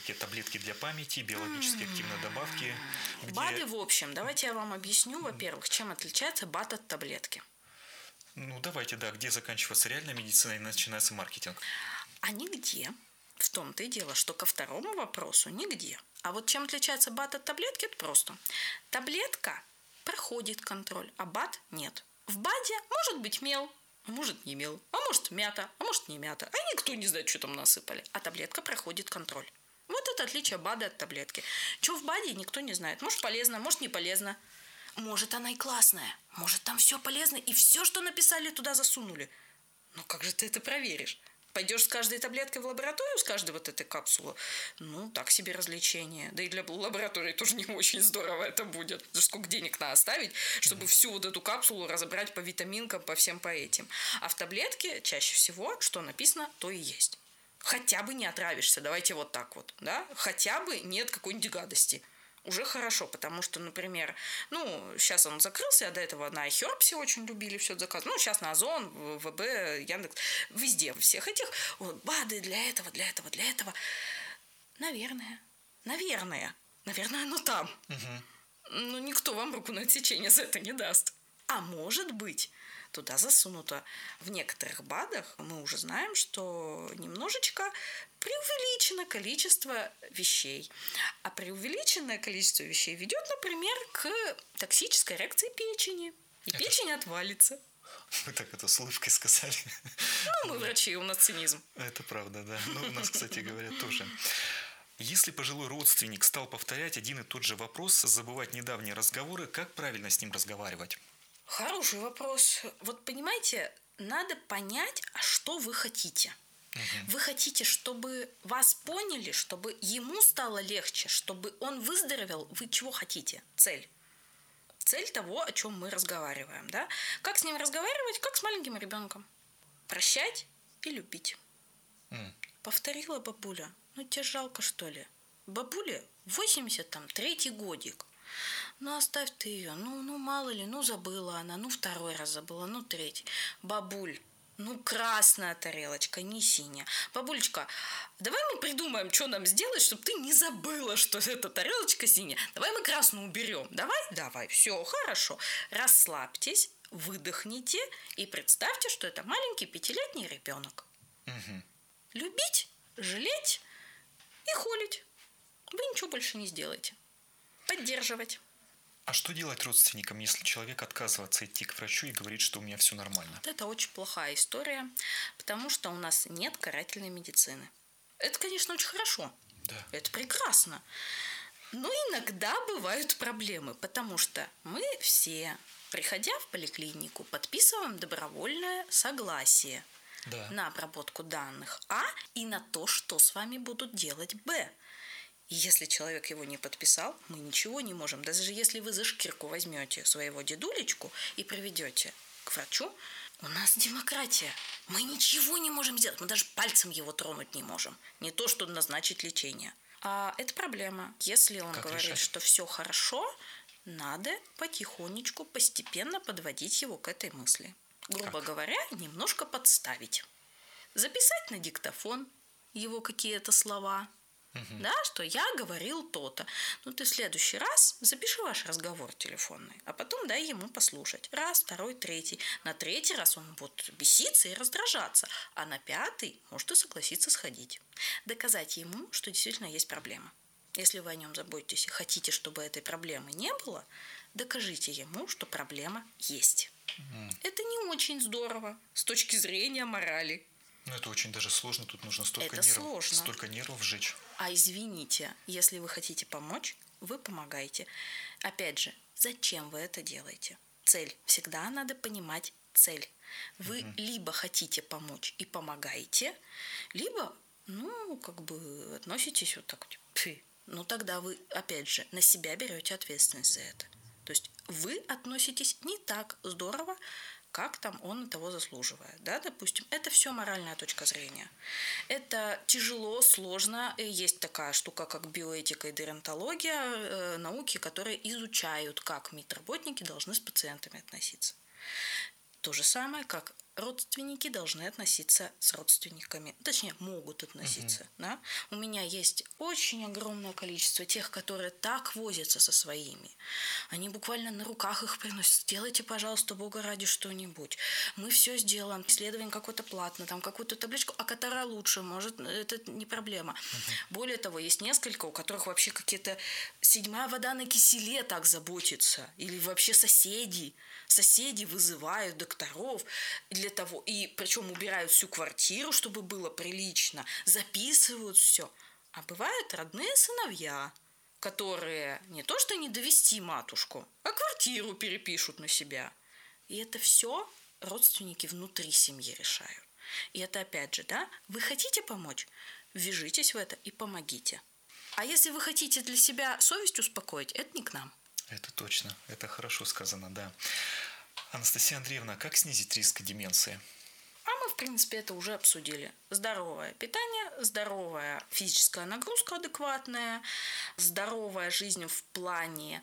всякие таблетки для памяти, биологически активные добавки. БАДы, в общем, давайте я вам объясню, во-первых, чем отличается БАД от таблетки. Ну, давайте, да, где заканчивается реальная медицина и начинается маркетинг? А нигде. В том-то и дело, что ко второму вопросу нигде. А вот чем отличается БАД от таблетки, это просто. Таблетка проходит контроль, а БАД нет. В БАДе может быть мел, а может не мел, а может мята, а может не мята. А никто не знает, что там насыпали. А таблетка проходит контроль. Вот это отличие БАДа от таблетки. Что в БАДе, никто не знает. Может полезно, может не полезно. Может она и классная. Может там все полезно и все, что написали, туда засунули. Ну как же ты это проверишь? Пойдешь с каждой таблеткой в лабораторию, с каждой вот этой капсулы? Ну, так себе развлечение. Да и для лаборатории тоже не очень здорово это будет. Сколько денег надо оставить, чтобы всю вот эту капсулу разобрать по витаминкам, по всем по этим. А в таблетке чаще всего, что написано, то и есть. Хотя бы не отравишься, давайте вот так вот, да? Хотя бы нет какой-нибудь гадости. Уже хорошо, потому что, например, сейчас он закрылся, а до этого на iHerb все очень любили все это заказывать. Сейчас на Озон, ВБ, Яндекс, везде всех этих БАДы для этого. Наверное, оно там. Но никто вам руку на отсечение за это не даст. А может быть, туда засунуто в некоторых БАДах, мы уже знаем, что немножечко преувеличено количество вещей. А преувеличенное количество вещей ведет, например, к токсической реакции печени. И печень отвалится. Вы так это с улыбкой сказали. Мы врачи, у нас цинизм. Это правда, да. У нас, кстати говоря, тоже. Если пожилой родственник стал повторять один и тот же вопрос, забывать недавние разговоры, как правильно с ним разговаривать? Хороший вопрос. Вот понимаете, надо понять, а что вы хотите. Вы хотите, чтобы вас поняли, чтобы ему стало легче, чтобы он выздоровел? Вы чего хотите? Цель. Цель того, о чем мы разговариваем. Да? Как с ним разговаривать? Как с маленьким ребенком. Прощать и любить. Повторила бабуля. Тебе жалко, что ли? Бабуле 83-й годик. Оставь ты ее. Мало ли, забыла она. Второй раз забыла, третий. Бабуль, красная тарелочка, не синяя. Бабулечка, давай мы придумаем, что нам сделать, чтобы ты не забыла, что эта тарелочка синяя. Давай мы красную уберем. Давай. Все, хорошо. Расслабьтесь, выдохните и представьте, что это маленький 5-летний ребенок. Любить, жалеть и холить. Вы ничего больше не сделаете. Поддерживать. А что делать родственникам, если человек отказывается идти к врачу и говорит, что у меня все нормально? Это очень плохая история, потому что у нас нет карательной медицины. Это, конечно, очень хорошо. Да. Это прекрасно. Но иногда бывают проблемы, потому что мы все, приходя в поликлинику, подписываем добровольное согласие на обработку данных А и на то, что с вами будут делать Б. И если человек его не подписал, мы ничего не можем. Даже если вы за шкирку возьмете своего дедулечку и приведете к врачу, у нас демократия. Мы ничего не можем сделать. Мы даже пальцем его тронуть не можем. Не то, что назначить лечение. А это проблема. Если он говорит, что все хорошо, надо потихонечку, постепенно подводить его к этой мысли. Грубо говоря, немножко подставить. Записать на диктофон его какие-то слова. Да, что я говорил то-то. Ты в следующий раз запиши ваш разговор телефонный, а потом дай ему послушать. Раз, второй, третий. На третий раз он будет беситься и раздражаться, а на 5-й может и согласиться сходить. Доказать ему, что действительно есть проблема. Если вы о нем заботитесь и хотите, чтобы этой проблемы не было, докажите ему, что проблема есть. Это не очень здорово с точки зрения морали. Это очень даже сложно, тут нужно столько нервов сжечь. А извините, если вы хотите помочь, вы помогаете. Опять же, зачем вы это делаете? Цель. Всегда надо понимать цель. Вы либо хотите помочь и помогаете, либо, относитесь вот так, тогда вы, опять же, на себя берете ответственность за это. То есть вы относитесь не так здорово, как там он того заслуживает. Да, допустим, это все моральная точка зрения. Это тяжело, сложно. Есть такая штука, как биоэтика и деонтология, науки, которые изучают, как медработники должны с пациентами относиться. То же самое, как родственники должны относиться с родственниками. Точнее, могут относиться. Да? У меня есть очень огромное количество тех, которые так возятся со своими. Они буквально на руках их приносят. Сделайте, пожалуйста, Бога ради что-нибудь. Мы все сделаем. Исследование какое-то платно, там какую-то табличку, а которая лучше, может, это не проблема. Более того, есть несколько, у которых вообще какие-то седьмая вода на киселе так заботится. Или вообще соседи. Соседи вызывают докторов для того, и причем убирают всю квартиру, чтобы было прилично, записывают все. А бывают родные сыновья, которые не то что не довести матушку, а квартиру перепишут на себя. И это все родственники внутри семьи решают. И это опять же, да, вы хотите помочь? Ввяжитесь в это и помогите. А если вы хотите для себя совесть успокоить, это не к нам. Это точно, это хорошо сказано, да. Анастасия Андреевна, как снизить риск деменции? А мы, в принципе, это уже обсудили. Здоровое питание, здоровая физическая нагрузка адекватная, здоровая жизнь в плане,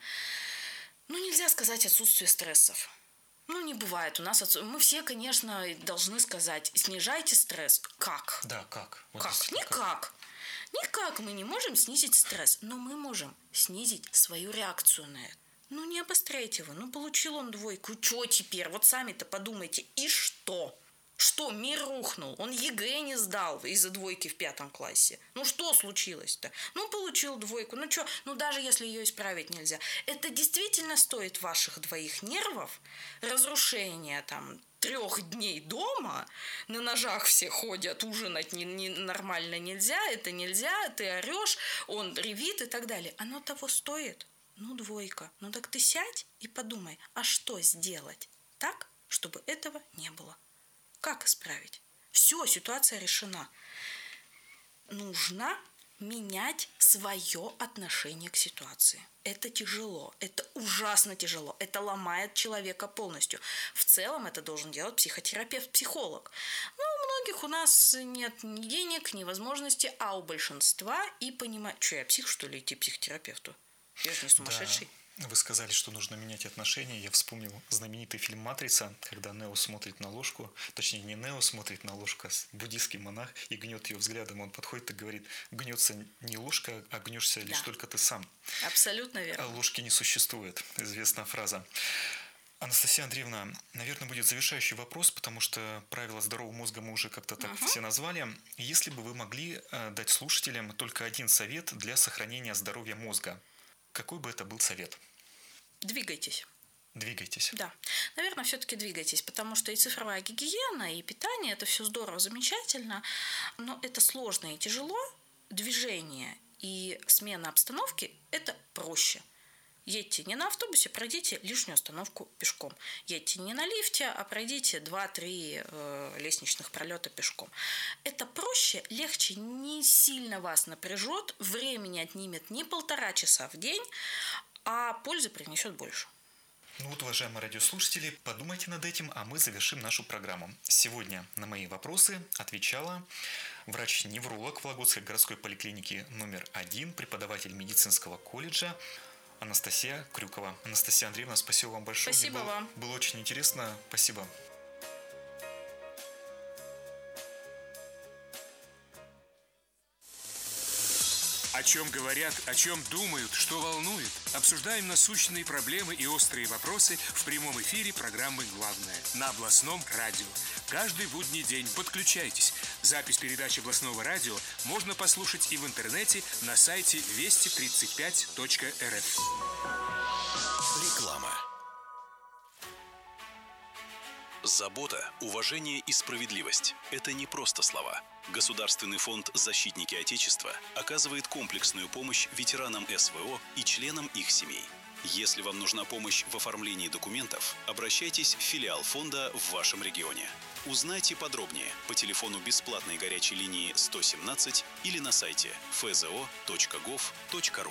нельзя сказать отсутствие стрессов. Не бывает у нас. Мы все, конечно, должны сказать, снижайте стресс. Как? Да, как? Вот как? Никак. Никак мы не можем снизить стресс, но мы можем снизить свою реакцию на это. Не обостряйте его. Получил он 2. Что теперь? Вот сами-то подумайте. И что? Что, мир рухнул? Он ЕГЭ не сдал из-за 2 в 5 классе. Что случилось-то? Получил 2. Что? Даже если ее исправить нельзя. Это действительно стоит ваших 2 нервов? Разрушения 3 дней дома? На ножах все ходят, ужинать нормально нельзя, это нельзя, ты орешь, он ревит и так далее. Оно того стоит? 2. Так ты сядь и подумай, а что сделать так, чтобы этого не было? Как исправить? Все, ситуация решена. Нужно менять свое отношение к ситуации. Это тяжело, это ужасно тяжело, это ломает человека полностью. В целом это должен делать психотерапевт, психолог. У многих у нас нет ни денег, ни возможности, а у большинства и понимать, что я псих, что ли, идти к психотерапевту? Я же не сумасшедший. Да. Вы сказали, что нужно менять отношения. Я вспомнил знаменитый фильм «Матрица», когда Нео смотрит на ложку, точнее, не Нео смотрит на ложку, а буддийский монах и гнет ее взглядом. Он подходит и говорит, гнется не ложка, а гнешься лишь только ты сам. Абсолютно верно. А ложки не существует. Известная фраза. Анастасия Андреевна, наверное, будет завершающий вопрос, потому что правила здорового мозга мы уже как-то так все назвали. Если бы вы могли дать слушателям только один совет для сохранения здоровья мозга, какой бы это был совет? Двигайтесь. Двигайтесь. Да. Наверное, все-таки двигайтесь, потому что и цифровая гигиена, и питание – это все здорово, замечательно, но это сложно и тяжело. Движение и смена обстановки – это проще. Едьте не на автобусе, пройдите лишнюю остановку пешком. Едьте не на лифте, а пройдите 2-3 лестничных пролета пешком. Это проще, легче, не сильно вас напряжет, времени отнимет не 1,5 часа в день, а пользы принесет больше. Уважаемые радиослушатели, подумайте над этим, а мы завершим нашу программу. Сегодня на мои вопросы отвечала врач-невролог Вологодской городской поликлиники номер 1, преподаватель медицинского колледжа Анастасия Крюкова. Анастасия Андреевна, спасибо вам большое. Спасибо вам. Было очень интересно. Спасибо. О чем говорят, о чем думают, что волнует. Обсуждаем насущные проблемы и острые вопросы в прямом эфире программы «Главное» на областном радио. Каждый будний день подключайтесь. Запись передачи областного радио можно послушать и в интернете на сайте вести35.рф. Реклама. Забота, уважение и справедливость – это не просто слова. Государственный фонд «Защитники Отечества» оказывает комплексную помощь ветеранам СВО и членам их семей. Если вам нужна помощь в оформлении документов, обращайтесь в филиал фонда в вашем регионе. Узнайте подробнее по телефону бесплатной горячей линии 117 или на сайте fzo.gov.ru.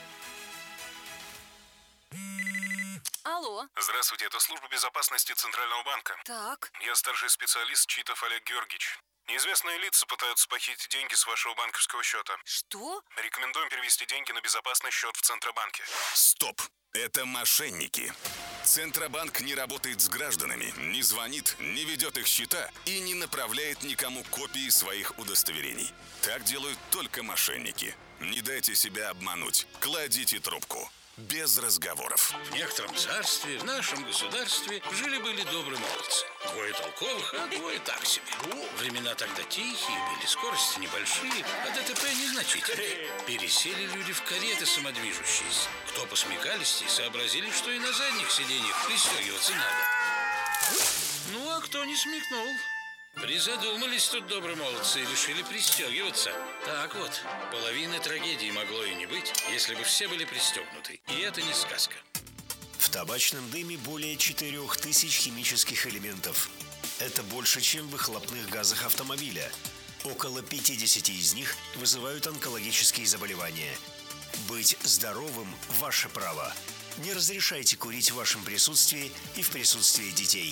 Алло. Здравствуйте, это служба безопасности Центрального банка. Так. Я старший специалист Читов Олег Георгиевич. Неизвестные лица пытаются похитить деньги с вашего банковского счета. Что? Рекомендуем перевести деньги на безопасный счет в Центробанке. Стоп! Это мошенники. Центробанк не работает с гражданами, не звонит, не ведет их счета и не направляет никому копии своих удостоверений. Так делают только мошенники. Не дайте себя обмануть. Кладите трубку. Без разговоров. В некотором царстве, в нашем государстве, жили-были добрые молодцы. Двое толковых, а двое так себе. Времена тогда тихие были, скорости небольшие, а ДТП незначительные. Пересели люди в кареты самодвижущиеся. Кто посмекалистей, сообразили, что и на задних сиденьях пристегиваться надо. Ну, а кто не смекнул? Призадумались тут добрые молодцы и решили пристегиваться. Так вот, половины трагедии могло и не быть, если бы все были пристегнуты. И это не сказка. В табачном дыме более 4000 химических элементов. Это больше, чем в выхлопных газах автомобиля. Около 50 из них вызывают онкологические заболевания. Быть здоровым – ваше право. Не разрешайте курить в вашем присутствии и в присутствии детей.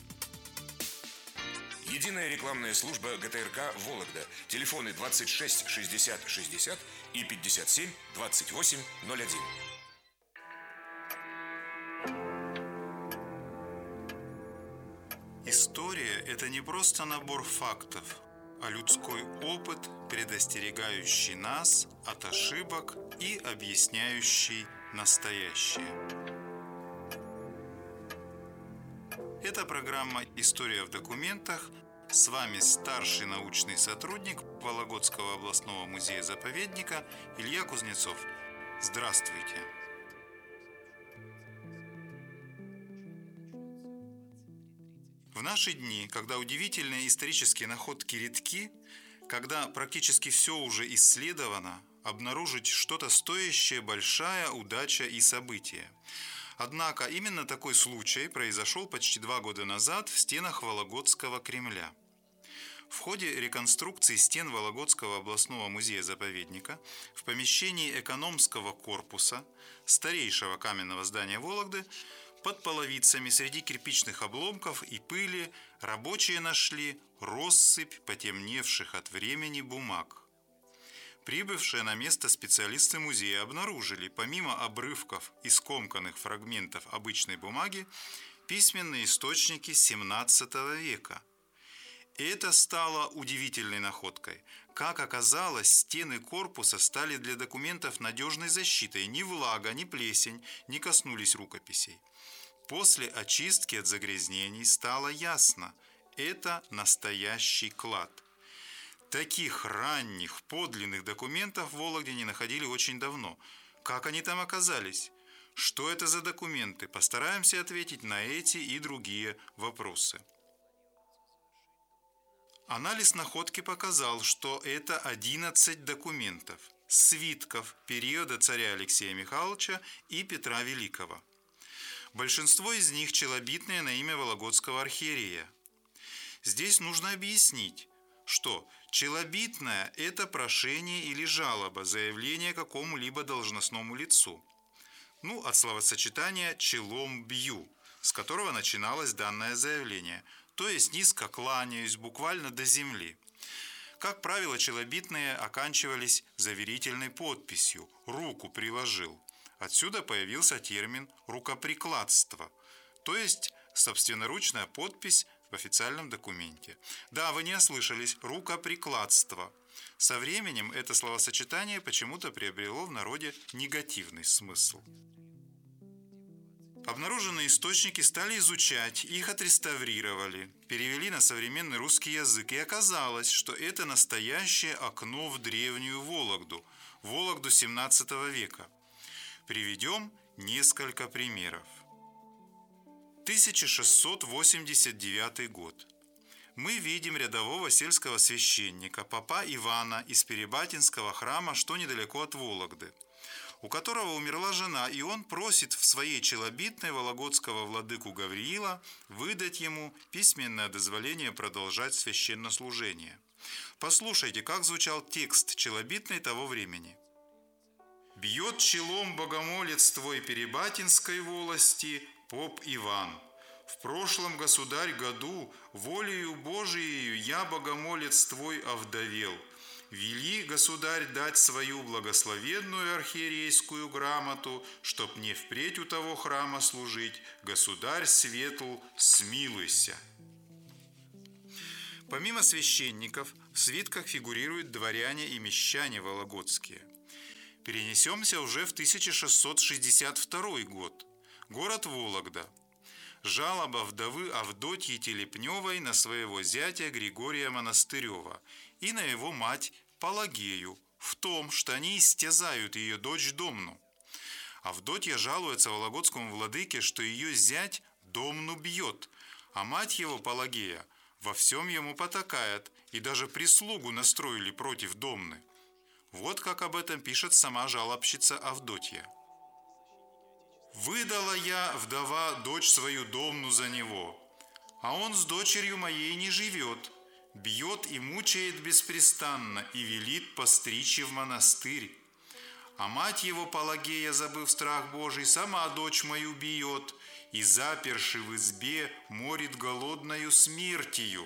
Единая рекламная служба ГТРК «Вологда». Телефоны 26 60 60 и 57 28 01. История – это не просто набор фактов, а людской опыт, предостерегающий нас от ошибок и объясняющий настоящее. Это программа «История в документах». С вами старший научный сотрудник Вологодского областного музея-заповедника Илья Кузнецов. Здравствуйте! В наши дни, когда удивительные исторические находки редки, когда практически все уже исследовано, обнаружить что-то стоящее – большая удача и событие. Однако именно такой случай произошел почти 2 года назад в стенах Вологодского Кремля. В ходе реконструкции стен Вологодского областного музея-заповедника в помещении экономского корпуса, старейшего каменного здания Вологды, под половицами среди кирпичных обломков и пыли рабочие нашли россыпь потемневших от времени бумаг. Прибывшие на место специалисты музея обнаружили, помимо обрывков и скомканных фрагментов обычной бумаги, письменные источники XVII века. И это стало удивительной находкой. Как оказалось, стены корпуса стали для документов надежной защитой. Ни влага, ни плесень не коснулись рукописей. После очистки от загрязнений стало ясно – это настоящий клад. Таких ранних, подлинных документов в Вологде не находили очень давно. Как они там оказались? Что это за документы? Постараемся ответить на эти и другие вопросы. Анализ находки показал, что это 11 документов, свитков периода царя Алексея Михайловича и Петра Великого. Большинство из них челобитные на имя Вологодского архиерея. Здесь нужно объяснить, что челобитное – это прошение или жалоба, заявление какому-либо должностному лицу. От словосочетания «челом бью», с которого начиналось данное заявление, то есть низко кланяюсь, буквально до земли. Как правило, челобитные оканчивались заверительной подписью «руку приложил». Отсюда появился термин «рукоприкладство», то есть собственноручная подпись в официальном документе. Да, вы не ослышались, рукоприкладство. Со временем это словосочетание почему-то приобрело в народе негативный смысл. Обнаруженные источники стали изучать, их отреставрировали, перевели на современный русский язык, и оказалось, что это настоящее окно в древнюю Вологду, Вологду XVII века. Приведем несколько примеров. 1689 год. Мы видим рядового сельского священника, попа Ивана из Перебатинского храма, что недалеко от Вологды, у которого умерла жена, и он просит в своей челобитной вологодского владыку Гавриила выдать ему письменное дозволение продолжать священнослужение. Послушайте, как звучал текст челобитной того времени. «Бьет челом богомолец твой Перебатинской волости, поп Иван. В прошлом, государь, году волею Божиею я, богомолец твой, овдовел. Вели, государь, дать свою благословенную архиерейскую грамоту, чтоб не впредь у того храма служить, государь светл, смилуйся. Помимо священников, в свитках фигурируют дворяне и мещане вологодские. Перенесемся уже в 1662 год. Город Вологда. Жалоба вдовы Авдотьи Телепневой на своего зятя Григория Монастырева и на его мать Палагею в том, что они истязают ее дочь Домну. Авдотья жалуется вологодскому владыке, что ее зять Домну бьет, а мать его Палагея во всем ему потакает, и даже прислугу настроили против Домны. Вот как об этом пишет сама жалобщица Авдотья. «Выдала я, вдова, дочь свою Домну за него, а он с дочерью моей не живет, бьет и мучает беспрестанно и велит постричь в монастырь. А мать его Палагея, забыв страх Божий, сама дочь мою бьет и, заперши в избе, морит голодною смертью».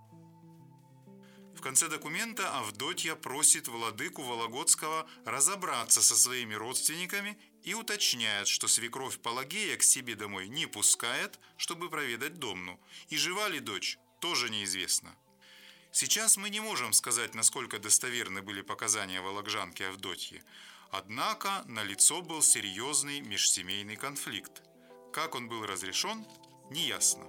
В конце документа Авдотья просит владыку Вологодского разобраться со своими родственниками и уточняет, что свекровь Палагея к себе домой не пускает, чтобы проведать Домну, и жива ли дочь, тоже неизвестно. Сейчас мы не можем сказать, насколько достоверны были показания вологжанки Авдотьи, однако налицо был серьезный межсемейный конфликт. Как он был разрешен, неясно.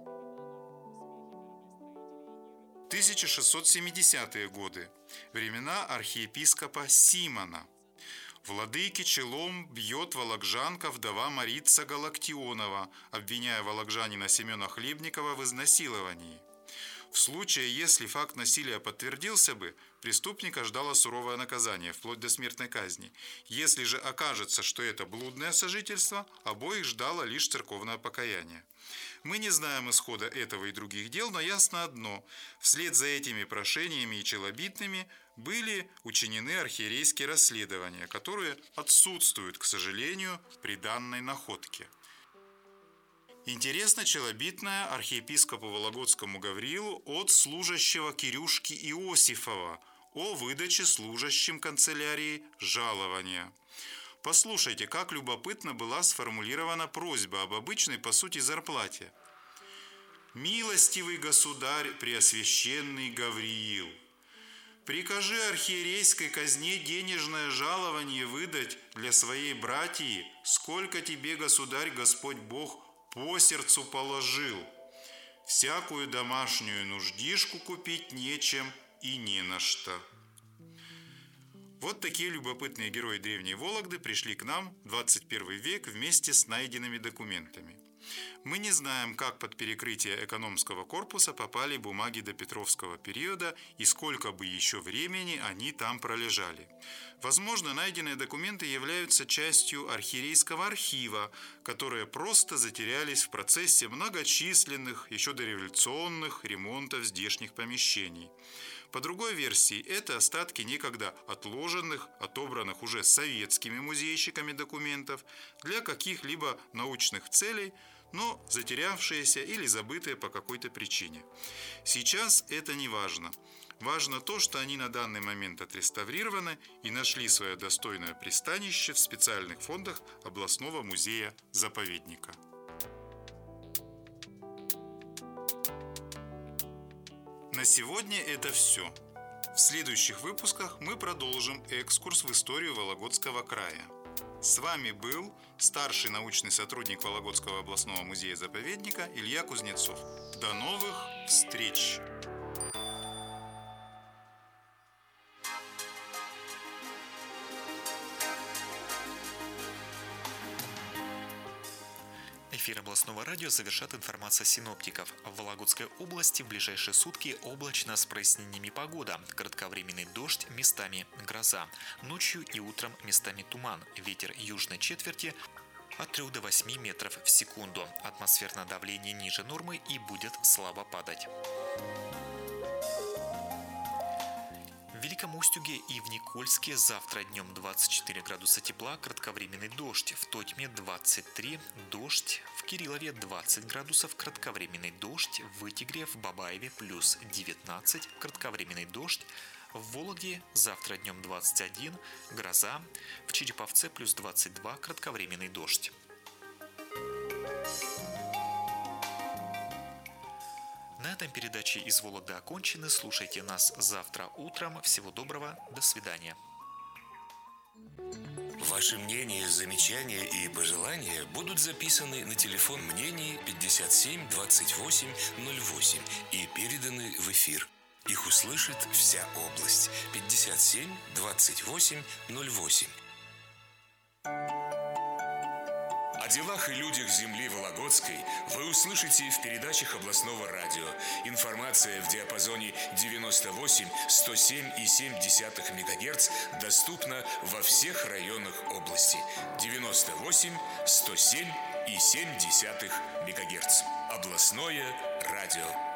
1670-е годы. Времена архиепископа Симона. Владыке челом бьет вологжанка вдова Марица Галактионова, обвиняя вологжанина Семена Хлебникова в изнасиловании. В случае, если факт насилия подтвердился бы, преступника ждало суровое наказание, вплоть до смертной казни. Если же окажется, что это блудное сожительство, обоих ждало лишь церковное покаяние. Мы не знаем исхода этого и других дел, но ясно одно: вслед за этими прошениями и челобитными были учинены архиерейские расследования, которые отсутствуют, к сожалению, при данной находке. Интересно челобитное архиепископу Вологодскому Гавриилу от служащего Кирюшки Иосифова о выдаче служащим канцелярии жалования. Послушайте, как любопытно была сформулирована просьба об обычной, по сути, зарплате. «Милостивый государь, преосвященный Гавриил, прикажи архиерейской казне денежное жалование выдать для своей братьи, сколько тебе, государь, Господь Бог, по сердцу положил. Всякую домашнюю нуждишку купить нечем и не на что». Вот такие любопытные герои древней Вологды пришли к нам в 21 век вместе с найденными документами. Мы не знаем, как под перекрытие экономского корпуса попали бумаги до Петровского периода и сколько бы еще времени они там пролежали. Возможно, найденные документы являются частью архиерейского архива, которые просто затерялись в процессе многочисленных, еще дореволюционных ремонтов здешних помещений. По другой версии, это остатки некогда отложенных, отобранных уже советскими музейщиками документов для каких-либо научных целей, но затерявшиеся или забытые по какой-то причине. Сейчас это не важно. Важно то, что они на данный момент отреставрированы и нашли свое достойное пристанище в специальных фондах областного музея-заповедника. На сегодня это все. В следующих выпусках мы продолжим экскурс в историю Вологодского края. С вами был старший научный сотрудник Вологодского областного музея-заповедника Илья Кузнецов. До новых встреч! Эфир областного радио завершат информация синоптиков. В Вологодской области в ближайшие сутки облачно с прояснениями погода. Кратковременный дождь, местами гроза. Ночью и утром местами туман. Ветер южной четверти от 3 до 8 метров в секунду. Атмосферное давление ниже нормы и будет слабо падать. В Великом Устюге и в Никольске завтра днем 24 градуса тепла, кратковременный дождь. В Тотьме 23, дождь. В Кириллове 20 градусов, кратковременный дождь. В Вытегре, в Бабаеве плюс 19, кратковременный дождь. В Вологде завтра днем 21, гроза, в Череповце плюс 22, кратковременный дождь. На этом передачи из Вологды окончены. Слушайте нас завтра утром. Всего доброго. До свидания. Ваши мнения, замечания и пожелания будут записаны на телефон мнений 57 28 08 и переданы в эфир. Их услышит вся область. 57 28 08. О делах и людях земли Вологодской вы услышите в передачах областного радио. Информация в диапазоне 98-107,7 МГц доступна во всех районах области. 98-107,7 МГц. Областное радио.